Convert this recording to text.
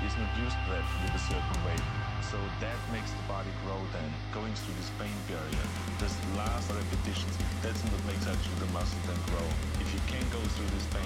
is not used to that with a certain weight. So that makes the body grow then, going through this pain barrier. This last repetitions, that's what makes actually the muscle then grow. If you can go through this pain